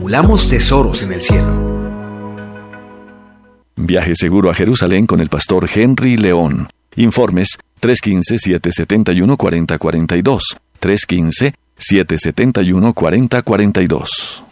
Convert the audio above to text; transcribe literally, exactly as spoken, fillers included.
acumulamos tesoros en el cielo. Viaje seguro a Jerusalén con el pastor Henry León. Informes tres uno cinco, siete siete uno, cuatro cero cuatro dos. tres uno cinco, siete siete uno, cuatro cero cuatro dos.